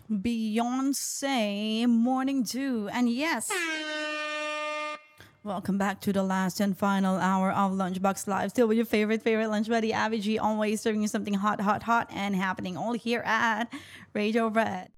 Beyonce Morning Dew. And yes, welcome back to the last and final hour of Lunchbox Live. Still with your favorite lunch buddy, Abby G, always serving you something hot, hot, hot and happening all here at Radio Red.